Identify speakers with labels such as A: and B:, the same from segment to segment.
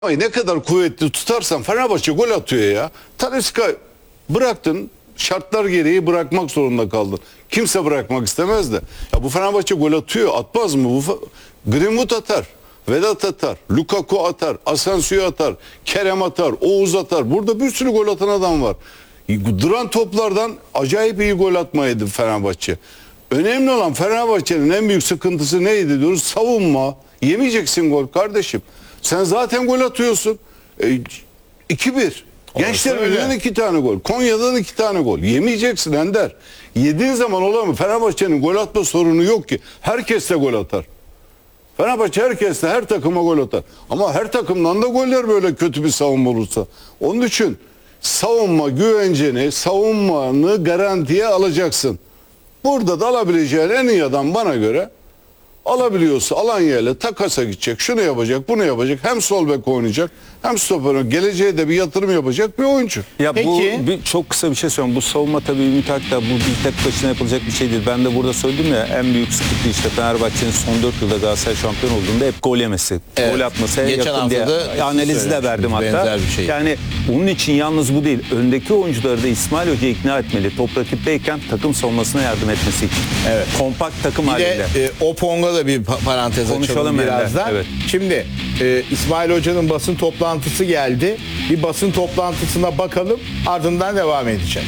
A: Ay ne kadar kuvvetli tutarsan Fenerbahçe gol atıyor ya. Talisca bıraktın, şartlar gereği bırakmak zorunda kaldın. Kimse bırakmak istemez de. Ya bu Fenerbahçe gol atıyor, atmaz mı? Greenwood atar, Vedat atar, Lukaku atar, Asensio atar, Kerem atar, Oğuz atar. Burada bir sürü gol atan adam var. Duran toplardan acayip iyi gol atmaydı Fenerbahçe. Önemli olan Fenerbahçe'nin en büyük sıkıntısı neydi diyoruz? Savunma. Yemeyeceksin gol kardeşim. Sen zaten gol atıyorsun. 2-1. Gençler Birliği'nden 2 tane gol. Konya'dan 2 tane gol. Yemeyeceksin Ender. Yediğin zaman olamıyor. Fenerbahçe'nin gol atma sorunu yok ki. Herkes de gol atar. Fenerbahçe herkes de her takıma gol atar. Ama her takımdan da goller böyle kötü bir savunma olursa. Onun için savunma güvenceni, savunmanı garantiye alacaksın. Burada da alabileceğin en iyi adam bana göre alabiliyorsa Alanya ile takasa gidecek, şunu yapacak, bunu yapacak. Hem sol bek oynayacak, hem stoper. Geleceğe de bir yatırım yapacak bir oyuncu.
B: Ya
C: Peki.
B: çok kısa bir şey söyleyeyim. Bu savunma tabii Ümit Akdağ bu bir tek başına yapılacak bir şey değil. Ben de burada söyledim ya, en büyük sıkıntı işte Fenerbahçe'nin son 4 yılda Galatasaray şampiyon olduğunda hep gol yemesi.
C: Evet.
B: Gol atması
C: Geçen
B: yakın diye
C: hafta
B: analizi de verdim hatta.
C: benzer bir şey.
B: Yani bunun için yalnız bu değil. Öndeki oyuncuları da İsmail Hoca ikna etmeli. Top rakipteyken takım savunmasına yardım etmesi için.
C: Evet.
B: Kompakt takım
C: Bir
B: halinde.
C: de Opong'a da bir parantez
B: Konuşalım
C: açalım
B: Ender,
C: birazdan.
B: evet.
C: Şimdi İsmail Hoca'nın basın toplantısı geldi. Bir basın toplantısına bakalım, ardından devam edeceğiz.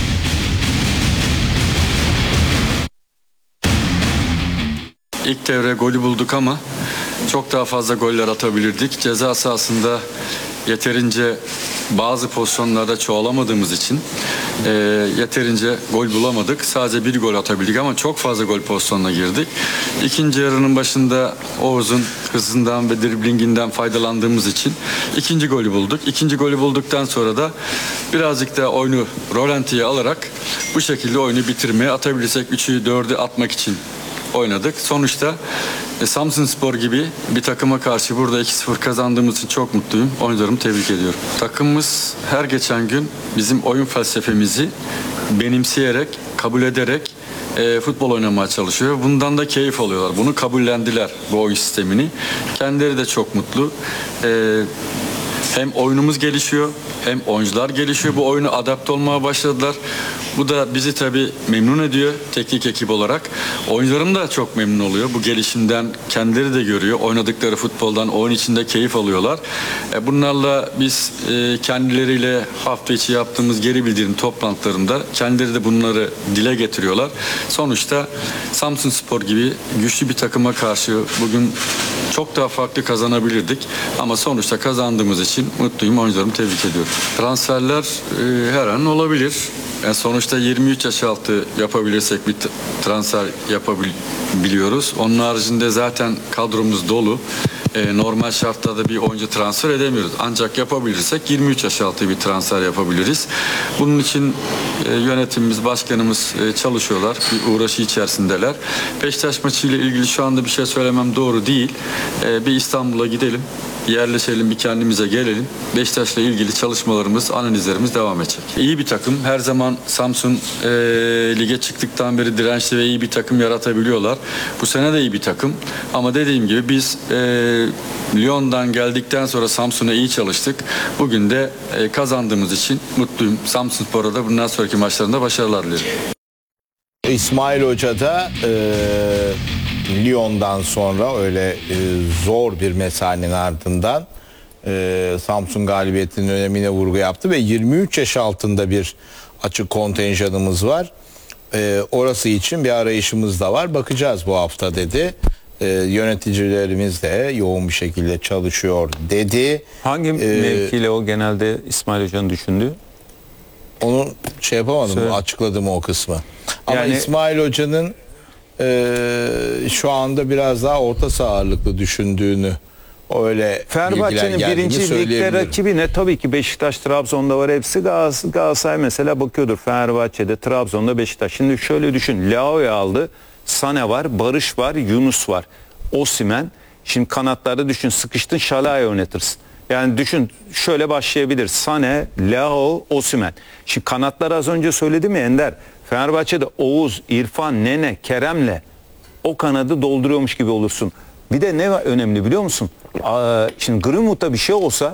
D: İlk devre golü bulduk ama çok daha fazla goller atabilirdik. Ceza sahasında yeterince bazı pozisyonlarda çoğalamadığımız için yeterince gol bulamadık. Sadece bir gol atabildik ama çok fazla gol pozisyonuna girdik. İkinci yarının başında Oğuz'un hızından ve driblinginden faydalandığımız için ikinci golü bulduk. İkinci golü bulduktan sonra da birazcık da oyunu rolantiye alarak bu şekilde oyunu bitirmeye, atabilirsek 3'ü 4'ü atmak için oynadık. Sonuçta Samsunspor gibi bir takıma karşı burada 2-0 kazandığımız için çok mutluyum. Oyuncularımı tebrik ediyorum. Takımımız her geçen gün bizim oyun felsefemizi benimseyerek, kabul ederek futbol oynamaya çalışıyor. Bundan da keyif alıyorlar. Bunu kabullendiler, bu oyun sistemini. Kendileri de çok mutlu. Hem oyunumuz gelişiyor, hem oyuncular gelişiyor. Bu oyuna adapte olmaya başladılar. Bu da bizi tabii memnun ediyor teknik ekip olarak. Oyuncularım da çok memnun oluyor. Bu gelişimden kendileri de görüyor. Oynadıkları futboldan oyun içinde keyif alıyorlar. Bunlarla biz kendileriyle hafta içi yaptığımız geri bildirim toplantılarında kendileri de bunları dile getiriyorlar. Sonuçta Samsunspor gibi güçlü bir takıma karşı bugün çok daha farklı kazanabilirdik. Ama sonuçta kazandığımız için mutluyum. Oyuncularımı tebrik ediyorum. Transferler her an olabilir. Yani sonuçta 23 yaş altı yapabilirsek bir transfer yapabiliyoruz. Onun haricinde zaten kadromuz dolu. Normal şartlarda bir oyuncu transfer edemiyoruz. Ancak yapabilirsek 23 yaş altı bir transfer yapabiliriz. Bunun için yönetimimiz, başkanımız çalışıyorlar. Bir uğraşı içerisindeler. Beşiktaş maçıyla ilgili şu anda bir şey söylemem doğru değil. Bir İstanbul'a gidelim. Yerleşelim, bir kendimize gelelim. Beşiktaş'la ilgili çalışmalarımız, analizlerimiz devam edecek. İyi bir takım. Her zaman Samsun lige çıktıktan beri dirençli ve iyi bir takım yaratabiliyorlar. Bu sene de iyi bir takım. Ama dediğim gibi biz Lyon'dan geldikten sonra Samsun'a iyi çalıştık. Bugün de kazandığımız için mutluyum. Samsunspor'a da bundan sonraki maçlarında başarılar dilerim.
C: İsmail Hoca da Lyon'dan sonra öyle zor bir mesainin ardından Samsun galibiyetinin önemine vurgu yaptı ve 23 yaş altında bir açık kontenjanımız var. Orası için bir arayışımız da var. Bakacağız bu hafta dedi. Yöneticilerimiz de yoğun bir şekilde çalışıyor dedi.
B: Hangi mevkiyle o genelde İsmail Hoca'nın düşündüğü?
C: Onu şey yapamadım,
B: Söyle.
C: açıkladım o kısmı. Ama
B: Yani
C: İsmail Hoca'nın şu anda biraz daha orta saha ağırlıklı düşündüğünü öyle
B: Fenerbahçe'nin birinci ligde rakibi ne? Tabii ki Beşiktaş, Trabzon'da var hepsi. Galatasaray mesela bakıyordur Fenerbahçe'de, Trabzon'da, Beşiktaş. Şimdi şöyle düşün. Leao'yu aldı. Sane var, Barış var, Yunus var. Osimhen. Şimdi kanatlarda düşün, sıkıştın, Şalai'yi oynatırsın. Yani düşün, şöyle başlayabilir. Sane, Leao, Osimhen. Şimdi kanatları az önce söyledim ya Ender. Fenerbahçe'de Oğuz, İrfan, Nene, Kerem'le o kanadı dolduruyormuş gibi olursun. Bir de ne önemli biliyor musun? Şimdi Greenwood'da bir şey olsa